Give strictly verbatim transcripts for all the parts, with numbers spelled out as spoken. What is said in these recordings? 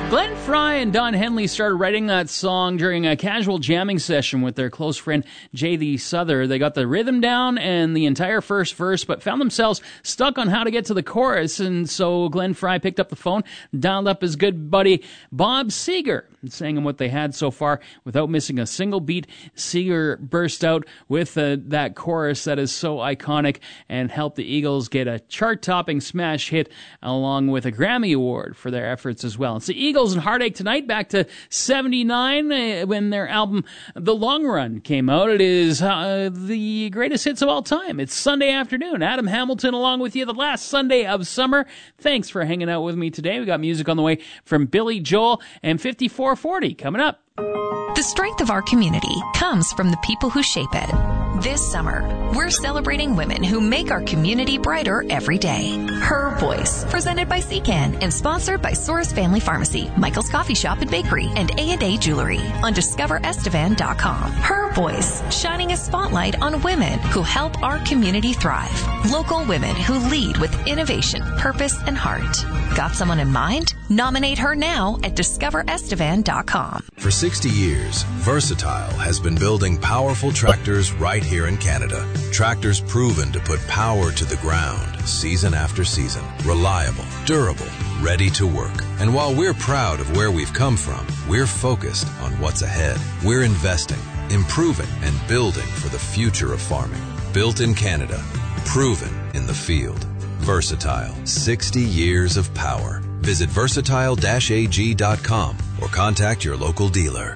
Glenn Fry and Don Henley started writing that song during a casual jamming session with their close friend J D Souther. They got the rhythm down and the entire first verse, but found themselves stuck on how to get to the chorus, and so Glenn Fry picked up the phone, dialed up his good buddy Bob Seger, and sang him what they had so far without missing a single beat. Seger burst out with uh, that chorus that is so iconic and helped the Eagles get a chart-topping smash hit along with a Grammy Award for their efforts as well. It's the Eagles and Heartache tonight, back to seventy-nine uh, when their album The Long Run came out. It is uh, the greatest hits of all time. It's Sunday afternoon. Adam Hamilton along with you, the last Sunday of summer. Thanks for hanging out with me today. We got music on the way from Billy Joel and fifty-four forty coming up. The strength of our community comes from the people who shape it. This summer, we're celebrating women who make our community brighter every day. Her Voice, presented by C C A N and sponsored by Soros Family Pharmacy, Michael's Coffee Shop and Bakery, and A and A Jewelry on discover estevan dot com. Her Voice, shining a spotlight on women who help our community thrive. Local women who lead with innovation, purpose, and heart. Got someone in mind? Nominate her now at discover estevan dot com. For sixty years, Versatile has been building powerful tractors right here in Canada. Tractors proven to put power to the ground season after season. Reliable, durable, ready to work. And while we're proud of where we've come from, we're focused on what's ahead. We're investing, improving, and building for the future of farming. Built in Canada, proven in the field. Versatile, sixty years of power. Visit versatile dash a g dot com or contact your local dealer.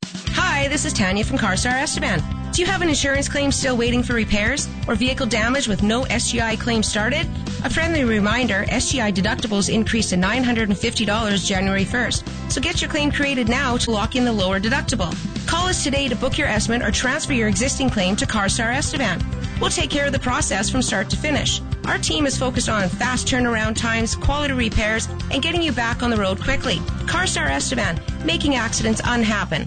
Hi, this is Tanya from CarStar Estevan. Do you have an insurance claim still waiting for repairs or vehicle damage with no S G I claim started? A friendly reminder, S G I deductibles increased to nine hundred fifty dollars January first. So get your claim created now to lock in the lower deductible. Call us today to book your estimate or transfer your existing claim to CarStar Estevan. We'll take care of the process from start to finish. Our team is focused on fast turnaround times, quality repairs, and getting you back on the road quickly. CarStar Estevan, making accidents unhappen.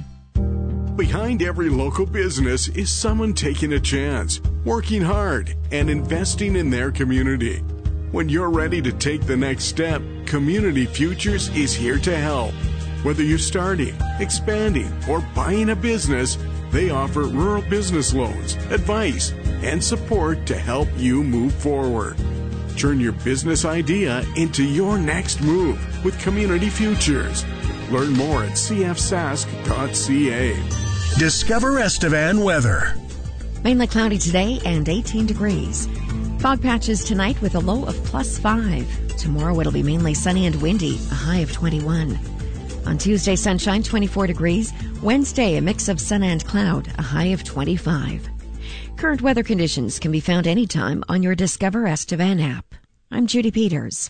Behind every local business is someone taking a chance, working hard, and investing in their community. When you're ready to take the next step, Community Futures is here to help. Whether you're starting, expanding, or buying a business, they offer rural business loans, advice, and support to help you move forward. Turn your business idea into your next move with Community Futures. Learn more at c f sask dot c a. Discover Estevan weather. Mainly cloudy today and eighteen degrees. Fog patches tonight with a low of plus five. Tomorrow it'll be mainly sunny and windy, a high of twenty-one. On Tuesday, sunshine, twenty-four degrees. Wednesday, a mix of sun and cloud, a high of twenty-five. Current weather conditions can be found anytime on your Discover Estevan app. I'm Judy Peters.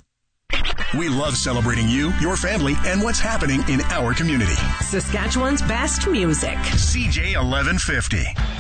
We love celebrating you, your family, and what's happening in our community. Saskatchewan's best music. C J eleven fifty.